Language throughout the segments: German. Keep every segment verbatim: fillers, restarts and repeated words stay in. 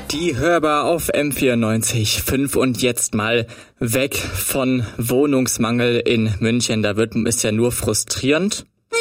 Die hörbar auf M vierundneunzig Komma fünf und jetzt mal weg von Wohnungsmangel in München. Da wird es ja nur frustrierend.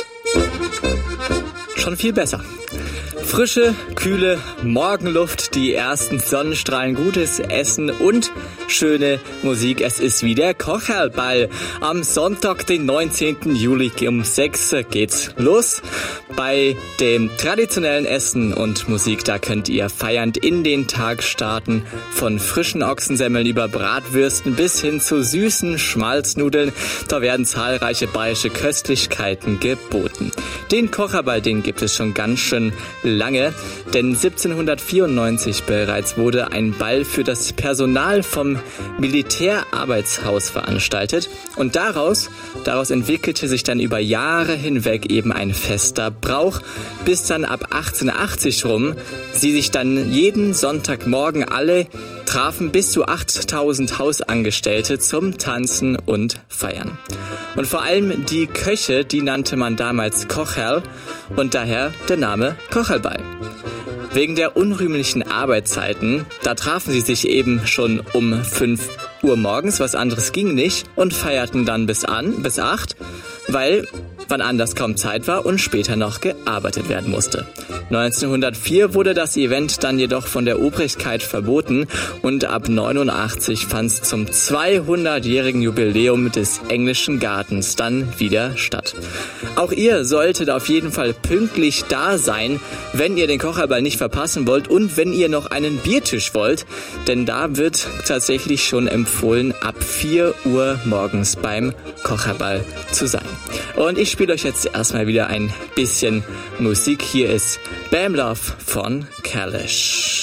Schon viel besser. Frische, kühle Morgenluft, die ersten Sonnenstrahlen, gutes Essen und schöne Musik. Es ist wieder Kocherlball. Am Sonntag, den neunzehnten Juli um sechs geht's los. Bei dem traditionellen Essen und Musik, da könnt ihr feiernd in den Tag starten. Von frischen Ochsensemmeln über Bratwürsten bis hin zu süßen Schmalznudeln. Da werden zahlreiche bayerische Köstlichkeiten geboten. Den Kocherball, den gibt es schon ganz schön lange, denn siebzehnhundertvierundneunzig bereits wurde ein Ball für das Personal vom Militärarbeitshaus veranstaltet und daraus, daraus entwickelte sich dann über Jahre hinweg eben ein fester Brauch, bis dann ab achtzehnhundertachtzig rum sie sich dann jeden Sonntagmorgen alle trafen, bis zu achttausend Hausangestellte zum Tanzen und Feiern. Und vor allem die Köche, die nannte man damals Kocherl und daher der Name Kocherlball. Wegen der unrühmlichen Arbeitszeiten, da trafen sie sich eben schon um fünf Uhr morgens, was anderes ging nicht, und feierten dann bis an, bis acht, weil wann anders kaum Zeit war und später noch gearbeitet werden musste. neunzehnhundertvier wurde das Event dann jedoch von der Obrigkeit verboten und ab neunundachtzig fand es zum zweihundertjährigen Jubiläum des englischen Gartens dann wieder statt. Auch ihr solltet auf jeden Fall pünktlich da sein, wenn ihr den Kocherball nicht verpassen wollt und wenn ihr noch einen Biertisch wollt, denn da wird tatsächlich schon empfohlen, ab vier Uhr morgens beim Kocherball zu sein. Und ich spiele euch jetzt erstmal wieder ein bisschen Musik. Hier ist Bam Love von Kalish.